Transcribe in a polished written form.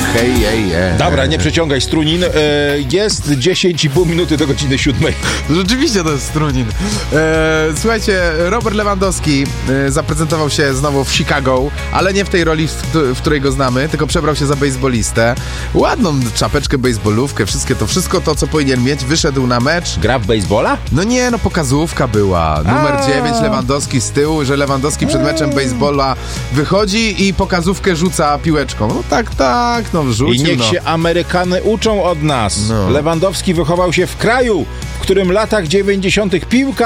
Hej, Dobra, nie przeciągaj strunin. Jest 10,5 minuty do godziny 7. Rzeczywiście to jest strunin. Słuchajcie, Robert Lewandowski zaprezentował się znowu w Chicago, ale nie w tej roli, w której go znamy, tylko przebrał się za bejsbolistę. Ładną czapeczkę, bejsbolówkę, wszystko to, co powinien mieć. Wyszedł na mecz. Gra w bejsbola? No nie, no pokazówka była. Numer 9 Lewandowski z tyłu, że Lewandowski przed meczem bejsbola wychodzi i pokazówkę rzuca piłeczką. No tak, no wrzucił. I niech się Amerykanie uczą od nas. No. Lewandowski wychował się w kraju, w którym w latach 90. piłka